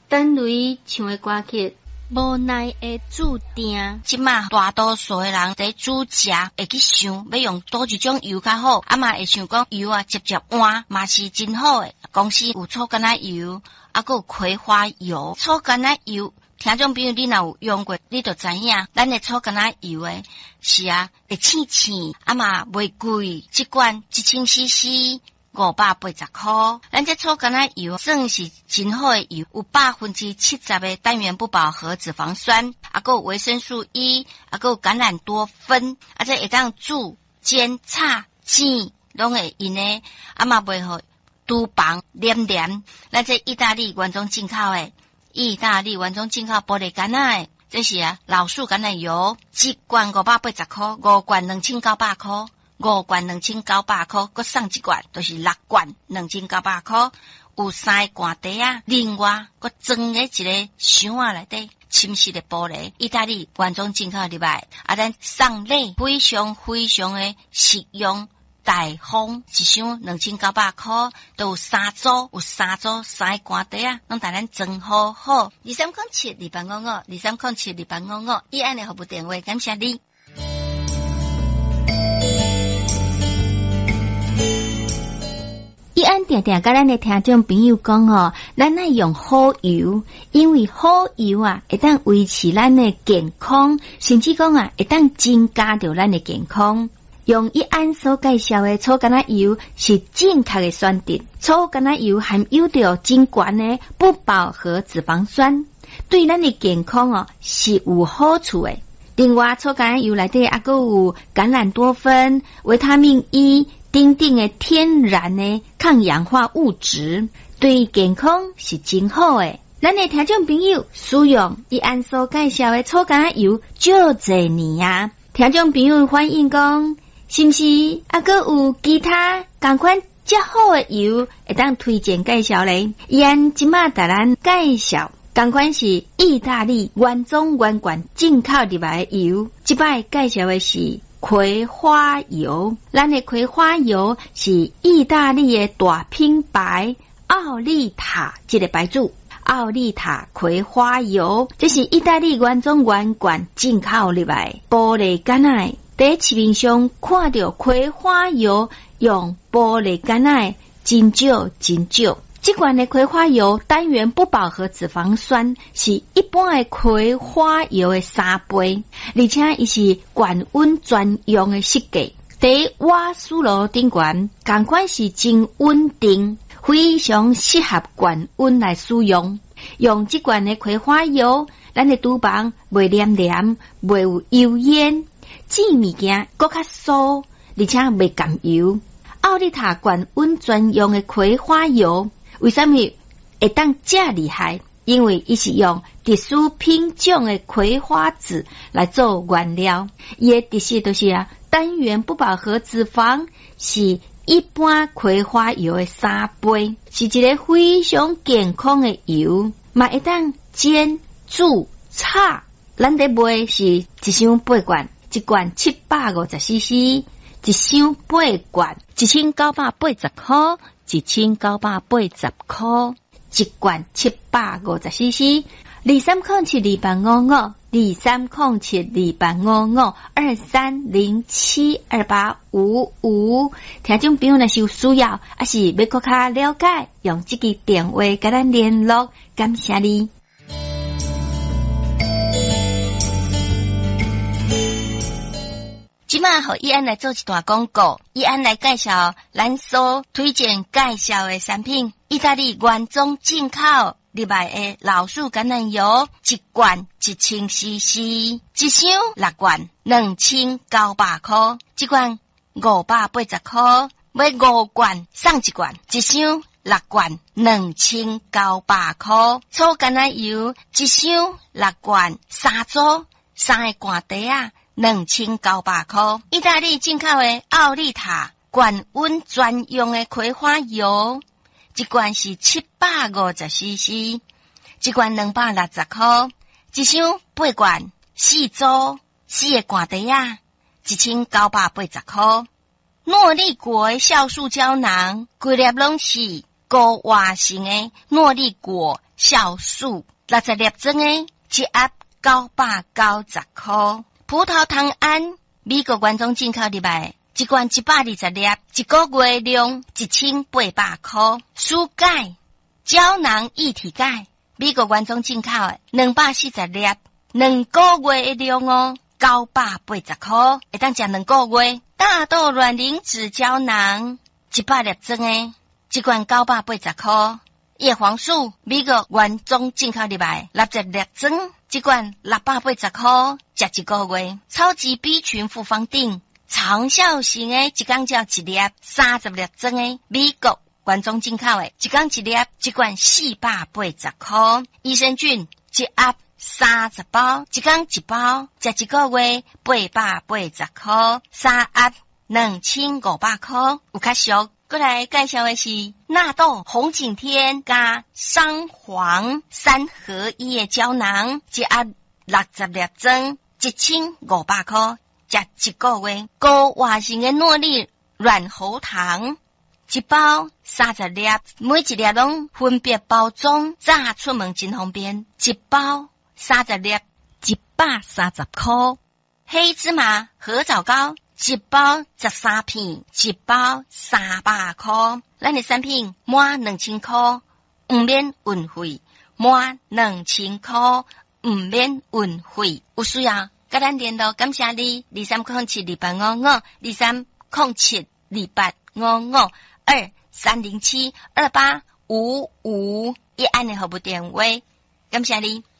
等雷唱的歌曲，无奈的注定。 即马大多数的人在煮食会去想要用倒一种油较好，嘛会想讲油直接换嘛是真好诶。公司有醋橄榄油，还有葵花油。醋橄榄油，听众朋友你若有用过，你就知影，咱的醋橄榄油诶是会青青，嘛袂贵，一罐1000cc。580块，咱这醋橄榄油算是真好的油，有70%的单元不饱和脂肪酸，还有维生素 E， 还有橄榄多酚，这会当煮、煎、炒、煎，拢会用的，嘛袂好厨房黏黏。咱这意大利原装进口的，意大利原装进口玻璃橄榄的，这是老树橄榄油，一罐580块，5罐2900块。5罐2900块，搁送一罐，就是6罐2900块。有3个罐底啊，另外搁装在一个箱仔内底，侵蚀的玻璃，意大利原装进口入来，咱送礼非常非常的实用大方，一箱2900块，都有3组3个罐底啊，拢带咱装好好。23072855，23072855，以安的服务电话，感谢你。 伊安定定甲咱的听众朋友讲咱爱用好油，因为好油会当维持咱的健康，甚至讲会当增加着咱的健康。用伊安所介绍的醋橄榄油是正确的选择。醋橄榄油含有着真悬的不饱和脂肪酸，对咱的健康是有好处的。另外，醋橄榄油内底还有橄榄多酚、维他命 E。等等的天然的抗氧化物质，对健康是真好的。咱的听众朋友使用伊安所介绍的醋橄榄油就侪年啊，听众朋友反映讲，是不是还有其他同款较好的油会当推荐介绍咧？伊安即马带咱介绍，同款是意大利原装原罐进口入来的油，即摆介绍的是葵花油。咱的葵花油是意大利的大品牌奥利塔这个牌子，奥利塔葵花油，这是意大利原装原罐进口入来玻璃橄榄。在市面上看到葵花油用玻璃橄榄真少。这款的葵花油单元不饱和脂肪酸是一般的葵花油的3倍，而且它是高温专用的设计，在瓦斯炉顶悬，同款是真稳定，非常适合高温来使用。用这款的葵花油，咱的厨房袂黏黏，袂有油烟，煮物件更较酥，而且袂甘油。奥利塔高温专用的葵花油为什么会当这厉害？因为它是用特殊品种的葵花籽来做原料，它的特色就是单元不饱和脂肪是一般葵花油的3倍，是一个非常健康的油，嘛会当煎、煮、炒。咱在卖是一箱8罐，一罐750cc， 一箱8罐1980块。1980块，一罐750cc， 23072855，23072855。听众朋友若是有需要，还是要更加了解，用这个电话跟咱联络，感谢你。 即马互伊安来做一段广告，伊安来介绍咱所推荐介绍的产品，意大利原装进口入来的老树橄榄油，一罐1000cc， 一箱6罐2900块，一罐580块，买5罐送一罐，一箱6罐2900块，醋橄榄油一箱6罐3组3个罐底2900块，意大利进口的奥利塔高温专用的葵花油，一罐是750cc， 一罐260块，一箱8罐4组4个罐底1980块。诺丽果的酵素胶囊，规粒拢是高活性的诺丽果酵素，60粒装的一盒990块。葡萄糖胺，美国原装进口入来，一罐120粒，一个月量1800块。舒钙胶囊一体钙，美国原装进口的240粒，2个月的量哦，980块，会当食2个月。大豆卵磷脂胶囊100粒装的，一罐980块。叶黄素，美国原装进口入来，60粒装，一罐680块，食一个月。超级 B 群复方锭，长效型的，一工照一粒，30粒装的，美国原装进口的，一工一粒，一罐480块。益生菌，一盒30包，一工一包，食一个月880块，3盒2500块，有较俗。过来介绍的是纳豆红景天加桑黄3合1的胶囊，一盒60粒装，1500块，食一个月。高活性的诺丽软喉糖，一包30粒，每一粒拢分别包装，炸出门真方便，一包30粒130块。黑芝麻合枣膏，一包13片，一包300块。咱的产品满2000块，唔免运费，满2000块，唔免运费。有需要跟咱联络，感谢你，23072855，23072855，1安的服务电话，感谢你。